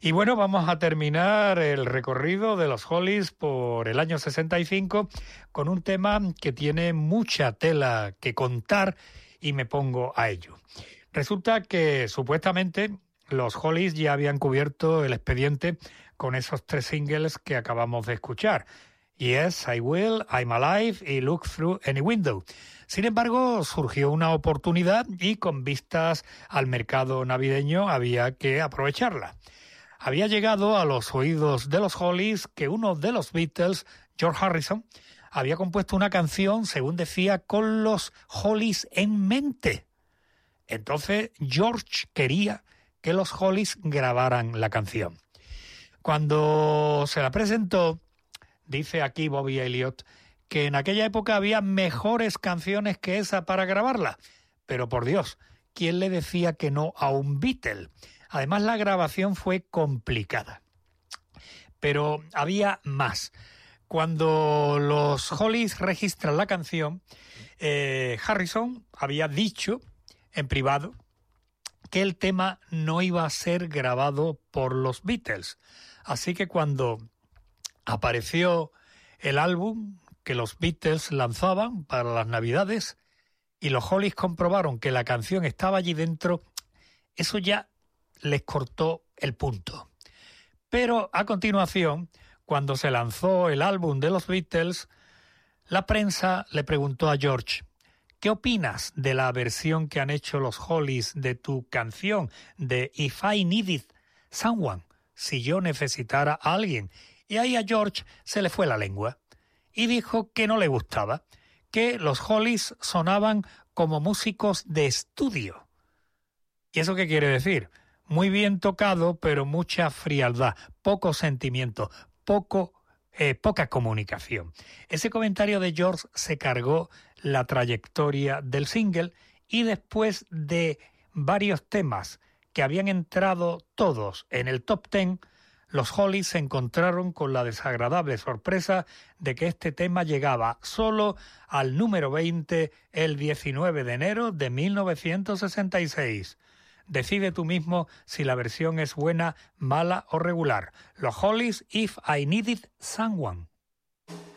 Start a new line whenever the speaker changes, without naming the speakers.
Y bueno, vamos a terminar el recorrido de los Hollies por el año 65 con un tema que tiene mucha tela que contar y me pongo a ello. Resulta que supuestamente los Hollies ya habían cubierto el expediente con esos 3 singles que acabamos de escuchar. Yes, I Will, I'm Alive y Look Through Any Window. Sin embargo, surgió una oportunidad y con vistas al mercado navideño había que aprovecharla. Había llegado a los oídos de los Hollies que uno de los Beatles, George Harrison, había compuesto una canción, según decía, con los Hollies en mente. Entonces George quería que los Hollies grabaran la canción. Cuando se la presentó, dice aquí Bobby Elliott, que en aquella época había mejores canciones que esa para grabarla. Pero por Dios, ¿quién le decía que no a un Beatle? Además, la grabación fue complicada. Pero había más. Cuando los Hollies registran la canción, Harrison había dicho en privado que el tema no iba a ser grabado por los Beatles. Así que cuando apareció el álbum que los Beatles lanzaban para las Navidades y los Hollies comprobaron que la canción estaba allí dentro, eso ya les cortó el punto. Pero a continuación, cuando se lanzó el álbum de los Beatles, la prensa le preguntó a George: ¿qué opinas de la versión que han hecho los Hollies de tu canción de If I Needed Someone? Si yo necesitara a alguien. Y ahí a George se le fue la lengua y dijo que no le gustaba, que los Hollies sonaban como músicos de estudio. ¿Y eso qué quiere decir? Muy bien tocado, pero mucha frialdad, poco sentimiento, poca comunicación. Ese comentario de George se cargó la trayectoria del single y después de varios temas que habían entrado todos en el top 10, los Hollies se encontraron con la desagradable sorpresa de que este tema llegaba solo al número 20 el 19 de enero de 1966. Decide tú mismo si la versión es buena, mala o regular. Los Hollies, If I Needed Someone.